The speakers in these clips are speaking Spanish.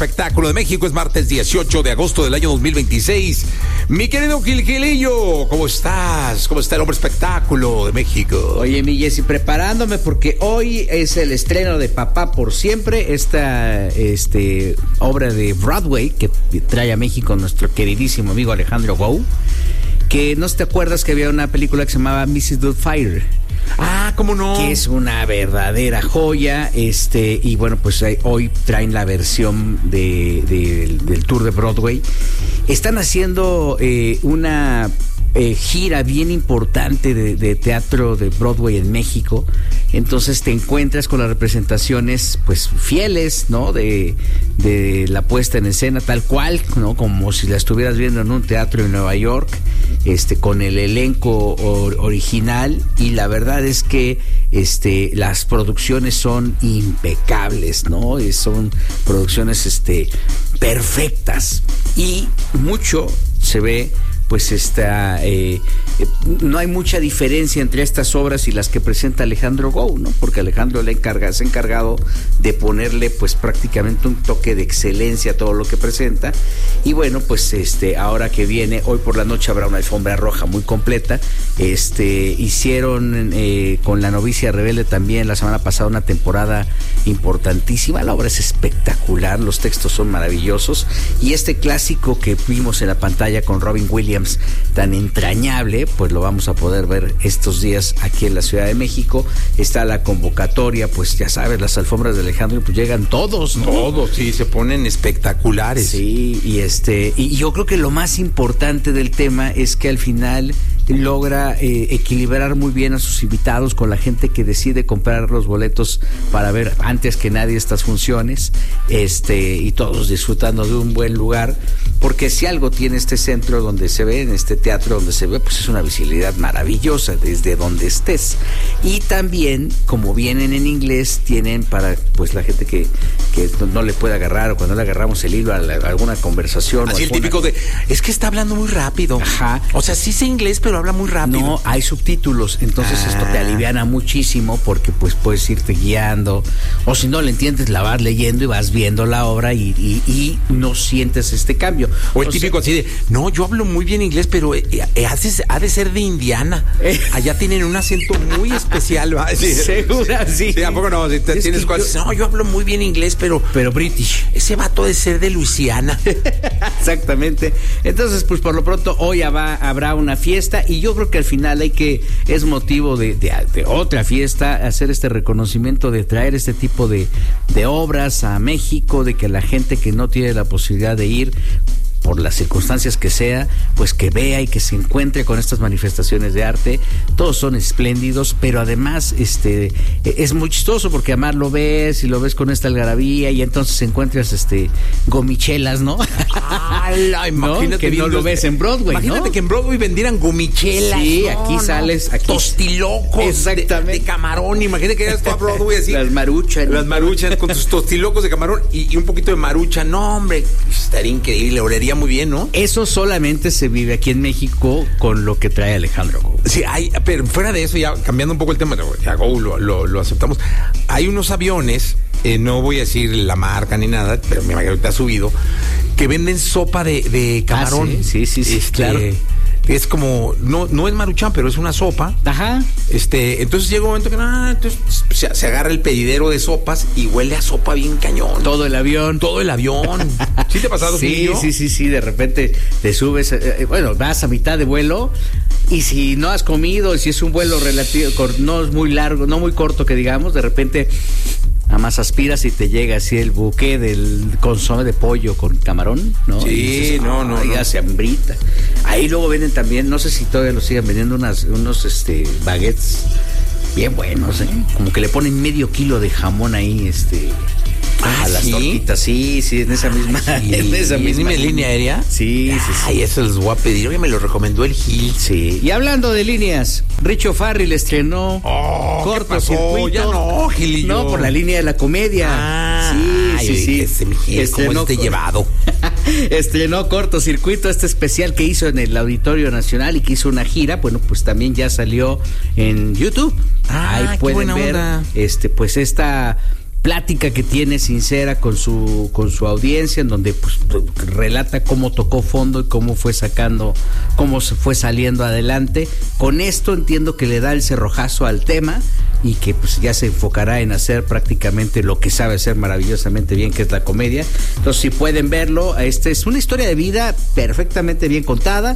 espectáculo de México. Es martes 18 de agosto del año 2026. Mi querido Gilillo, ¿cómo estás? ¿Cómo está el hombre espectáculo de México? Oye, mi Jessy, preparándome porque hoy es el estreno de Papá por Siempre, esta obra de Broadway que trae a México nuestro queridísimo amigo Alejandro Gou. Que no te acuerdas que había una película que se llamaba Mrs. Doubtfire. Ah, ¿cómo no? Que es una verdadera joya, y bueno, pues hoy traen la versión del tour de Broadway. Están haciendo una gira bien importante de teatro de Broadway en México. Entonces te encuentras con las representaciones pues fieles, ¿no? De la puesta en escena tal cual, ¿no? Como si la estuvieras viendo en un teatro en Nueva York, con el elenco original, y la verdad es que las producciones son impecables, ¿no? Son producciones perfectas, y mucho se ve pues no hay mucha diferencia entre estas obras y las que presenta Alejandro Gou, ¿no? Porque Alejandro se ha encargado de ponerle pues prácticamente un toque de excelencia a todo lo que presenta. Y bueno, pues ahora que viene, hoy por la noche habrá una alfombra roja muy completa. Hicieron con La novicia rebelde también la semana pasada una temporada importantísima. La obra es espectacular, los textos son maravillosos, y este clásico que vimos en la pantalla con Robin Williams tan entrañable, pues lo vamos a poder ver estos días aquí en la Ciudad de México. Está la convocatoria, pues ya sabes, las alfombras de Alejandro pues llegan todos, ¿no? Todos, sí, se ponen espectaculares. Sí, y yo creo que lo más importante del tema es que al final logra equilibrar muy bien a sus invitados con la gente que decide comprar los boletos para ver antes que nadie estas funciones, y todos disfrutando de un buen lugar, porque si algo tiene este centro donde se ve, en este teatro donde se ve, pues es una visibilidad maravillosa desde donde estés. Y también, como vienen en inglés, tienen para pues la gente que no le puede agarrar, o cuando le agarramos el hilo a alguna conversación. Así el típico de, es que está hablando muy rápido. Ajá. O sea, sí sé inglés, pero habla muy rápido. No, hay subtítulos, entonces esto te aliviana muchísimo, porque pues puedes irte guiando, o si no le entiendes, la vas leyendo y vas viendo la obra y no sientes este cambio. O el típico así de, no, yo hablo muy bien inglés, pero ha de ser de Indiana. Allá tienen un acento muy especial, ¿va? Sí. Segura, sí. ¿A poco no? Si tienes cosas, no, yo hablo muy bien inglés, pero British. Ese vato de ser de Luisiana. Exactamente. Entonces, pues por lo pronto hoy habrá una fiesta, y yo creo que al final es motivo de otra fiesta, hacer este reconocimiento, de traer este tipo de obras a México, de que la gente que no tiene la posibilidad de ir por las circunstancias que sea, pues que vea y que se encuentre con estas manifestaciones de arte. Todos son espléndidos, pero además es muy chistoso, porque además lo ves con esta algarabía, y entonces encuentras gomichelas, ¿no? Imagínate, ¿no? Que no lo ves en Broadway. Imagínate, ¿no? Que en Broadway vendieran gomichelas. Sí, aquí sales tostilocos. Exactamente. De camarón. Imagínate que llegas a Broadway así. Las maruchas con tus tostilocos de camarón y un poquito de marucha. No, hombre, estaría increíble, olería muy bien, ¿no? Eso solamente se vive aquí en México con lo que trae Alejandro Gou. Sí, pero fuera de eso, ya cambiando un poco el tema, ya Gou lo aceptamos. Hay unos aviones, no voy a decir la marca ni nada, pero me imagino que te ha subido, que venden sopa de camarón. Sí, claro. Es como, no es maruchan, pero es una sopa. Ajá. Entonces llega un momento que entonces se agarra el pedidero de sopas y huele a sopa bien cañón. Todo el avión. ¿Sí te ha pasado? Sí, de repente te subes, vas a mitad de vuelo, y si no has comido, si es un vuelo relativo, no es muy largo, no muy corto que digamos, de repente nada más aspiras y te llega así el buque del consomé de pollo con camarón, ¿no? Sí, dices, no. Ya se hambrita. Ahí luego venden también, no sé si todavía lo sigan vendiendo, unos baguettes bien buenos, como que le ponen medio kilo de jamón ahí, a las tortitas, sí, en esa misma, en esa misma línea aérea. Sí. Ay, eso les voy a pedir. Oye, me lo recomendó el Gil. Sí. Y hablando de líneas, Richo Farrell estrenó Cortocircuito. Ya no, Gilillo. No, por la línea de la comedia. Sí. ¿Cómo esté llevado? Estrenó Cortocircuito, este especial que hizo en el Auditorio Nacional y que hizo una gira. Bueno, pues también ya salió en YouTube. Ahí pueden ver, onda. pues esta plática que tiene sincera con su audiencia, en donde pues relata cómo tocó fondo y cómo se fue saliendo adelante. Con esto entiendo que le da el cerrojazo al tema y que pues ya se enfocará en hacer prácticamente lo que sabe hacer maravillosamente bien, que es la comedia. Entonces, si pueden verlo, es una historia de vida perfectamente bien contada.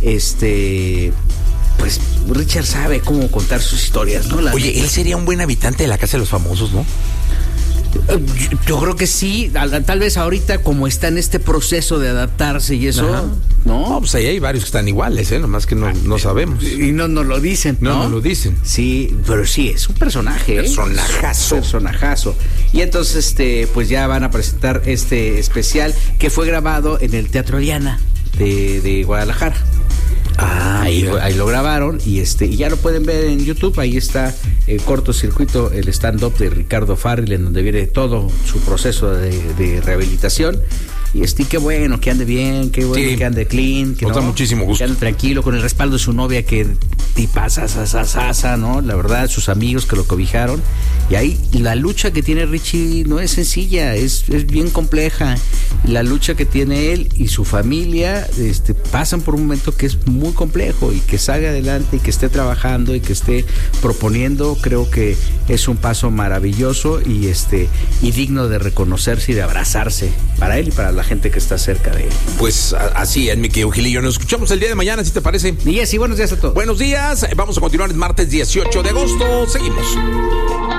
Pues Richard sabe cómo contar sus historias, ¿no? Oye, él sería un buen habitante de la Casa de los Famosos, ¿no? Yo creo que sí, tal vez ahorita como está en este proceso de adaptarse y eso, Ajá. ¿no? Pues ahí hay varios que están iguales, nomás que no sabemos. Y no nos lo dicen, ¿no? No lo dicen. Sí, pero sí, es un personaje. Personajazo. Personajazo. Y entonces, pues ya van a presentar este especial que fue grabado en el Teatro Diana de Guadalajara. Ahí lo grabaron y ya lo pueden ver en YouTube. Ahí está el cortocircuito, el stand-up de Ricardo Farril, en donde viene todo su proceso de rehabilitación. Y qué bueno que ande bien, qué bueno que ande clean, que nos da muchísimo gusto, que ande tranquilo, con el respaldo de su novia, que tipa sasa, ¿no? La verdad, sus amigos que lo cobijaron. Y ahí la lucha que tiene Richie no es sencilla, es bien compleja. La lucha que tiene él y su familia pasan por un momento que es muy complejo, y que salga adelante y que esté trabajando y que esté proponiendo, creo que es un paso maravilloso y digno de reconocerse y de abrazarse para él y para la gente que está cerca de él. Pues así es, mi querido Gilillo. Nos escuchamos el día de mañana, si te parece. Y así, buenos días a todos. Buenos días, vamos a continuar el martes 18 de agosto. Seguimos.